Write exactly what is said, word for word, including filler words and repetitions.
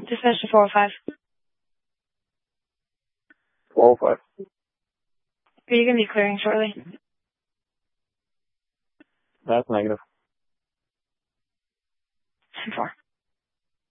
Dispatch to four oh five. four oh five. Are you going to be clearing shortly? That's negative. ten four.